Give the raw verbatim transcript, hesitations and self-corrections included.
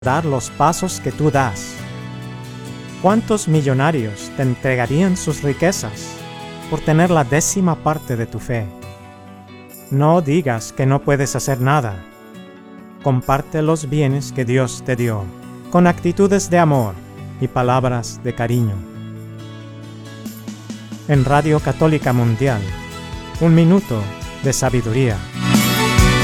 dar los pasos que tú das. ¿Cuántos millonarios te entregarían sus riquezas por tener la décima parte de tu fe? No digas que no puedes hacer nada. Comparte los bienes que Dios te dio, con actitudes de amor y palabras de cariño. En Radio Católica Mundial, un minuto de sabiduría.